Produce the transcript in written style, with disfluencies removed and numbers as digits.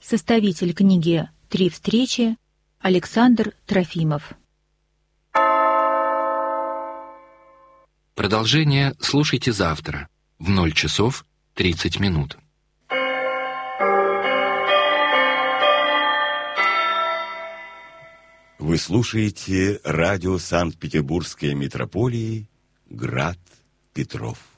Составитель книги «Три встречи» Александр Трофимов. Продолжение слушайте завтра в 0 часов 30 минут. Вы слушаете радио Санкт-Петербургской митрополии «Град Петров».